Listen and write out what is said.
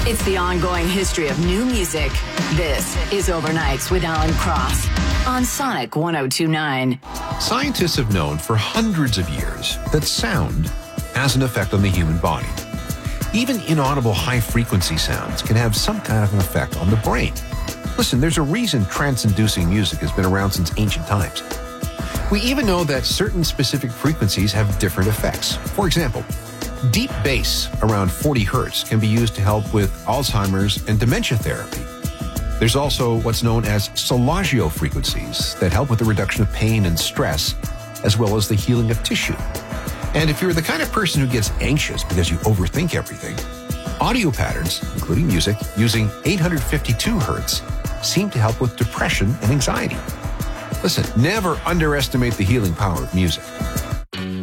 It's the ongoing history of new music. This is Overnights with Alan Cross on Sonic 1029. Scientists have known for hundreds of years that sound has an effect on the human body. Even inaudible high-frequency sounds can have some kind of an effect on the brain. Listen, there's a reason trance-inducing music has been around since ancient times. We even know that certain specific frequencies have different effects. For example, deep bass around 40 hertz can be used to help with Alzheimer's and dementia therapy. There's also what's known as solfeggio frequencies that help with the reduction of pain and stress, as well as the healing of tissue. And if you're the kind of person who gets anxious because you overthink everything, audio patterns, including music, using 852 hertz, seem to help with depression and anxiety. Listen, never underestimate the healing power of music.